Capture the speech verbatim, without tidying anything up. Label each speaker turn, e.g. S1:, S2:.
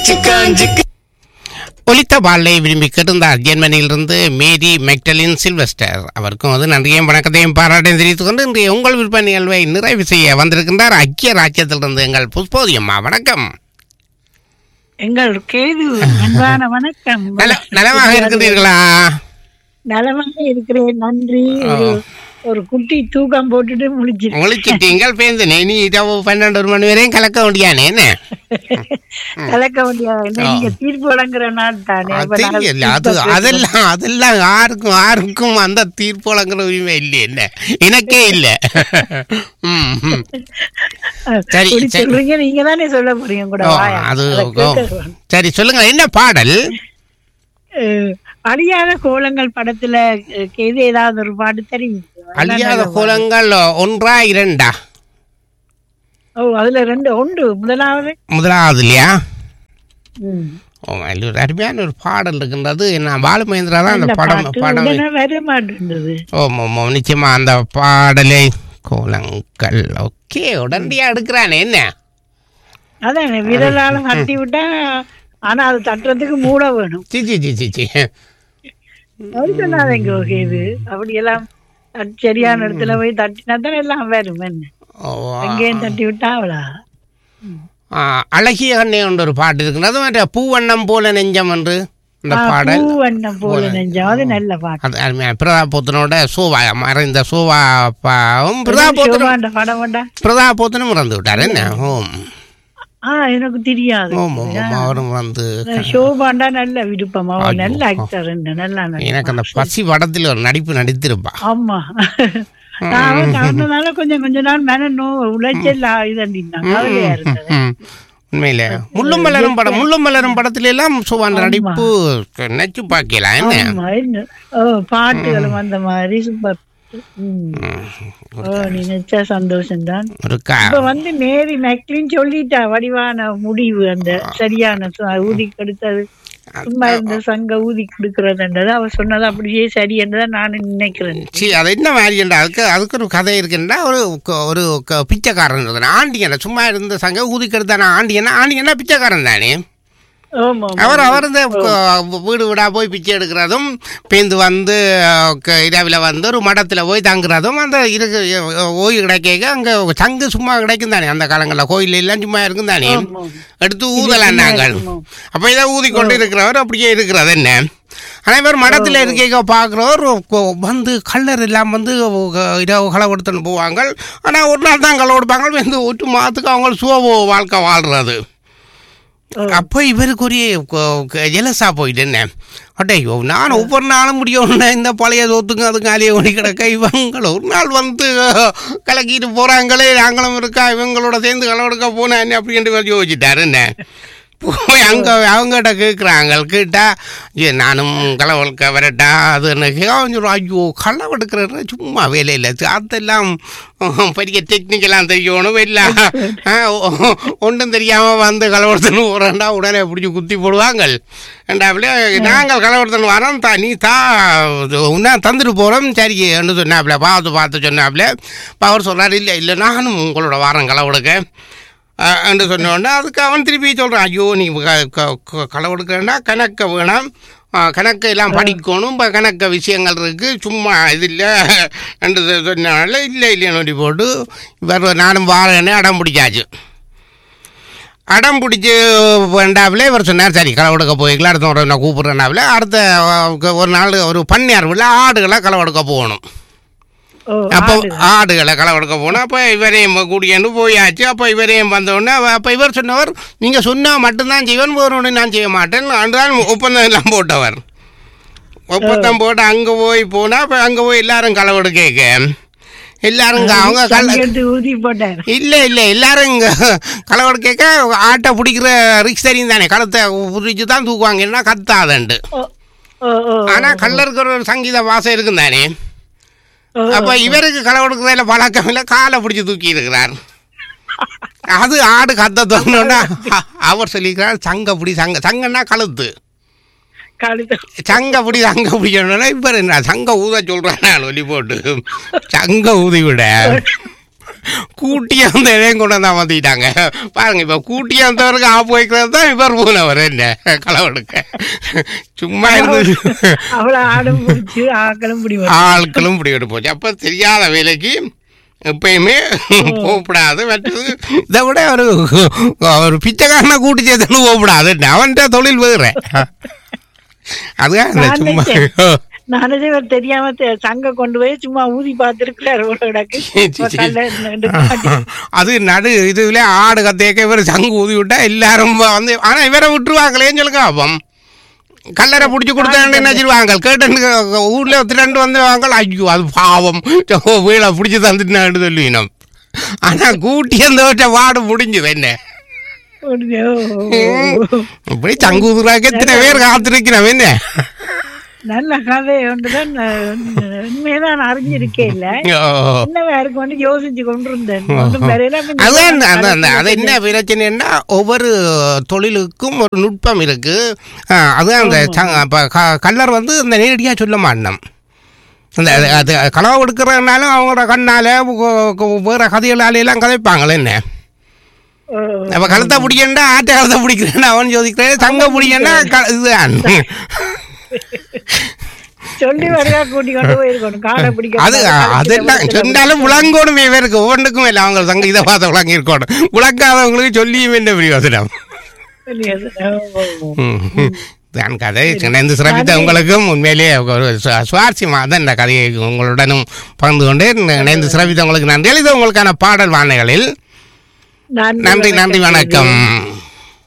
S1: ஒலித்த பாலை விரும்பி கேட்டிருந்தார் ஜெர்மனியிலிருந்து மேரி மெக்டலின் சில்வஸ்டர். அவருக்கும் வந்து நன்றியையும் வணக்கத்தையும் பாராட்டையும் தெரிவித்துக் கொண்டு இன்றைய உங்கள் விற்பனை நிகழ்வை நிறைவு செய்ய வந்திருக்கின்றார் ஐக்கிய ராஜ்யத்திலிருந்து எங்கள் புஷ்போதியம்மா. வணக்கம்.
S2: எங்கள் கேது அன்பான வணக்கம்.
S1: நலமாக இருக்கின்றீர்களா?
S2: நலமாக இருக்கிறேன், நன்றி. ஒரு குட்டி தூக்கம் போட்டுட்டு முழிச்சு
S1: முழிச்சிட்டீங்கள். பேருந்து நீ இரவு பன்னெண்டு ஒரு மணி வரையும் கலக்க முடியானே. என்ன
S2: கலக்க முடியாது, நீங்க தீர்ப்பு வழங்குற நாள் தானே.
S1: அது அதெல்லாம் அதெல்லாம் யாருக்கும் யாருக்கும் அந்த தீர்ப்பு வழங்குற உரிமை இல்லை. என்ன எனக்கே இல்லை. சரி
S2: சொல்றீங்க, நீங்க தானே சொல்ல போறீங்க கூட.
S1: அது சரி, சொல்லுங்க என்ன பாடல்?
S2: அழியாத கோலங்கள் படத்துல கேது ஏதாவது ஒரு பாட்டு தெரியும்?
S1: அழியாத கோலங்கள் ஒன்றா இரண்டா?
S2: ஓ, அதுல ரெண்டு உண்டு. முதலாவது முதலாவது
S1: இல்லையா? ஒரு அருமையான ஒரு பாடல் இருக்கின்றது. என்ன பாலுமகேந்திரா தான் அந்த படம் படம்
S2: வர மாட்டேன்றது.
S1: ஓம் ஓம் நிச்சயமா அந்த பாடலை கோலங்கள். ஓகே, உடனடியா எடுக்கிறானே. என்ன
S2: அதானே, விரலால தட்டி விட்டா, ஆனா அது தட்டுறதுக்கு மூட வேணும்.
S1: சிச்சி சிச்சி சி
S2: அப்படி சொல்லாதீங்க. ஓகே, இது அப்படியெல்லாம் சரியான இடத்துல போய் தட்டினா தான் எல்லாம் வரும். என்ன எங்கேயும் தட்டி விட்டா அவளா?
S1: அழகிய கண்ணே ஒன்று ஒரு பாட்டு இருக்குன்னு, பூவண்ணம் போல நெஞ்சம் என்று அந்த பாடல்.
S2: பூவண்ணம் போல நெஞ்சம், அது நல்ல பாட்டு.
S1: அது அருமையா பிரதாபோத்தனோட சோவா மறைந்த சோவா பிரதாபோத்தன
S2: படம்
S1: பிரதாபோத்தனும் இறந்து விட்டார். என்ன ஓம்
S2: எனக்கு தெரியாது.
S1: அவரும் வந்து
S2: ஷோபாண்டா நல்ல விருப்பம். அவன் நல்ல ஆக்டர். நல்லா
S1: எனக்கு அந்த பசி படத்தில் ஒரு நடிப்பு நடித்திருப்பா.
S2: ஆமா, அவன் கலந்தனால கொஞ்சம் கொஞ்ச நாள் மேல நோ உழைச்சல் இதாண்டினாங்க.
S1: உண்மையில முள்ளும் மலரும் படம் முள்ளும் மலரும் படத்துல எல்லாம் சுவான் நடிப்பு நச்சு பாக்கலாம். என்ன
S2: பாட்டுகளும் அந்த மாதிரி சூப்பர். நினைச்சா சந்தோஷம்தான். இப்ப வந்து மேரி மெக்லின் சொல்லிட்டா வடிவான முடிவு, அந்த சரியான ஊதி கொடுத்தது, சும்மா இருந்த சங்க ஊதி கொடுக்கறதுன்றது அவ சொன்னது அப்படியே சரி என்றதான் நான் நினைக்கிறேன்.
S1: சரி, அது என்ன மாதிரி என்றா அதுக்கு அதுக்கு ஒரு கதை இருக்குன்னா, ஒரு ஒரு பிச்சைக்காரன் ஆண்டியன சும்மா இருந்த சங்க ஊதி கெடுத்தான ஆண்டியனா ஆண்டியனா பிச்சைக்காரன் தானே. அவர் அவர் இந்த வீடு வீடாக போய் பிச்சை எடுக்கிறதும், பேந்து வந்து இரவில் வந்து ஒரு மடத்தில் போய் தங்குறதும், அந்த இருக்கு ஓய்வு கிடைக்க அங்கே சங்கு சும்மா கிடைக்கும் தானே. அந்த காலங்களில் கோயில் எல்லாம் சும்மா இருக்கும் தானே, எடுத்து ஊதலாம் நாங்கள். அப்போ இதை ஊதிக்கொண்டு இருக்கிறவர் அப்படியே இருக்கிறது. என்ன ஆனால் இவர் மடத்தில் இருக்க பார்க்குறவர் வந்து கல்லர் எல்லாம் வந்து இரவு களை கொடுத்துன்னு போவாங்க. ஆனால் ஒரு நாள் தான் களை கொடுப்பாங்க. வந்து ஒட்டு மாதத்துக்கு அவங்க சுவ வாழ்க்கை வாழ்கிறது. அப்போ இவருக்குரிய ஜெலஸா போயிட்டு என்ன அட்டையோ நான் ஒவ்வொரு நாளும் முடியும் இந்த பழைய சொத்துங்க அதுக்கு அலைய ஒடி கிடக்க இவங்கள ஒரு நாள் வந்து கலக்கிட்டு போகிறாங்களே, நாங்களும் இருக்கா இவங்களோட சேர்ந்து களவெடுக்க போனா என்ன அப்படின்ட்டு யோசிச்சுட்டாரு. என்ன போய் அங்கே அவங்ககிட்ட கேட்குறாங்க. கேட்டால் நானும் களவெடுக்க வரட்டா அது என்ன சொல்லுவோம். ஐயோ களவெடுக்கிற சும்மா வேலையில் அதெல்லாம் பெரிய டெக்னிக்கெல்லாம் தெரியணும். இல்லை ஒன்றும் தெரியாமல் வந்து களவெடுத்துன்னு போகிறேன்டா உடனே பிடிச்சி குத்தி போடுவாங்க. ரெண்டாப்புல நாங்கள் களவெடுத்துன்னு வரோம், தா நீ தா உன்னா தந்துட்டு போகிறோம் சரி என்று சொன்னாப்புல. பார்த்து பார்த்து சொன்னாப்புல. அவர் சொல்கிறார், இல்லை இல்லை நானும் உங்களோட வாரம் களவெடுக்க என்று சொன்னோடனே அதுக்கு அவன் திருப்பி சொல்கிறான், ஐயோ நீ களவெடுக்கிறேன்னா கணக்க வேணாம், கணக்கு எல்லாம் படிக்கணும், இப்போ கணக்க விஷயங்கள் இருக்குது, சும்மா இது இல்லை என்று சொன்னால இல்லை இல்லைன்னு நோண்டி போட்டு இவர் நானும் வாரேன்னு அடம் பிடிச்சாச்சு. அடம் பிடிச்சி வேண்டாவில் இவர் சொன்னார், சரி களவெடுக்க போய்க்கலாம், அடுத்த ஒரு நான் கூப்பிட்றேன்னாவில் அடுத்த ஒரு நாள் ஒரு பண்ணையார் வீட்டில் ஆடுகளை களவெடுக்க போகணும். அப்போ ஆடுகளை களவெடுக்க போனால் அப்போ இவரையும் கூடியன்னு போயாச்சு. அப்போ இவரையும் வந்தோடனே அப்போ இவர் சொன்னவர், நீங்கள் சொன்னால் மட்டும்தான் செய்வேன், வேறு ஒன்று நான் செய்ய மாட்டேன் அன்றால் ஒப்பந்தம் எல்லாம் போட்டவர். ஒப்பந்தம் போட்டு அங்கே போய் போனால் அப்போ அங்கே போய் எல்லாரும் களவெடுக்க எல்லாரும் அவங்க கல இல்லை இல்லை எல்லாரும் இங்கே களவெடுக்க ஆட்டை பிடிக்கிற ரிக்ஸ் தெரியும் தானே, களத்தை பிடிச்சி தான் தூக்குவாங்க, என்ன கத்தாதண்டு. ஆனால் கல்லருக்கு ஒரு சங்கீத வாசம் இருக்கும் தானே. அப்போ இவருக்கு களவெடுக்கிறதுல பழக்கம் இல்லை, காலை பிடிச்சி தூக்கி இருக்கிறார். அது ஆடு கத்த தோணுன்னா அவர் சொல்லிக்கிறார், சங்க பிடி சங்க சங்கன்னா கழுத்து சங்க பிடி சங்க பிடிக்கணும்னா இவர் என்ன சங்க ஊத சொல்கிறான் ஒலி போட்டு சங்க ஊதி விட கூட்டியா அந்த இதையும் கொண்டு வந்து மாத்திட்டாங்க பாருங்க. இப்ப கூட்டியா வந்தவருக்கு ஆப்பு வைக்கிறது தான் இவர் போனவர் என்ன களவெடுக்க சும்மா இருந்து ஆட்களும் பிடிவிட்டு போச்சு. அப்ப தெரியாத வேலைக்கு எப்பயுமே போகப்படாது. மற்றது இதை விட ஒரு ஒரு பிச்சைக்காரனை கூட்டி சேர்த்துன்னு போகப்படாது. அவன்கிட்ட தொழில் வேற அதுதான் சும்மா
S2: நானே தெரியாம சங்க கொண்டு போய் சும்மா ஊதி பார்த்திருக்கிறாரு.
S1: அது நடு இதுல ஆடு கத்தேக்க இவர் சங்கு ஊதி விட்டா எல்லாரும் வந்து ஆனா இவரை விட்டுருவாங்களேன்னு சொல்லுங்க. அப்பம் கல்லறை பிடிச்சி கொடுத்தாங்க என்ன சொல்லுவாங்க கேட்டு ஊர்ல திரண்டு வந்துடுவாங்க. ஐயோ அது பாவம் வீழ பிடிச்சி தந்துட்டு சொல்லுவீங்க. ஆனா கூட்டி அந்த வாடு முடிஞ்சுது என்ன இப்படி சங்கு ஊதுறாக்க எத்தனை பேர் காத்திருக்கிறோம் என்ன
S2: நல்ல கதை ஒன்றுதான் உண்மையதான் அறிஞ்சிருக்கே இல்ல இன்னும் வந்து யோசிச்சு கொண்டிருந்தேன்.
S1: அது என்ன பிரச்சனைன்னா ஒவ்வொரு தொழிலுக்கும் ஒரு நுட்பம் இருக்கு. அதுதான் அந்த கல்லர் வந்து இந்த நேரடியாக சொல்ல மாட்டோம். அந்த அது களவு எடுக்கிறதுனாலும் அவங்களோட கண்ணால வேற கதைகளால எல்லாம் கதைப்பாங்களே என்ன. அப்ப கழுத்தை பிடிக்கண்டா ஆட்டை கழுத்தை பிடிக்கிறேன் அவன் யோசிக்கிறேன். சங்க பிடிக்கண்டா இதுதான்
S2: சொல்லி வருகா கூட்டி கொண்டு போயிருக்கணும்.
S1: அது அதெல்லாம் சொன்னாலும் விளங்கணுமே பேருக்கு ஒவ்வொன்றுக்கும் இல்லை. அவங்க சங்க இதை பார்த்த விளங்கி இருக்கணும். விளக்காதவங்களுக்கு சொல்லியும் என்ன பிரயோசனம். தான் கதை இணைந்து சிறப்பித்த உங்களுக்கும் உண்மையிலேயே ஒரு சுவாரஸ்யமாக தான் இந்த கதையை உங்களுடனும் பகிர்ந்து கொண்டு இணைந்து சிறப்பித்த உங்களுக்கு நன்றி. இது உங்களுக்கான பாடல் வானைகளில் நன்றி நன்றி வணக்கம்.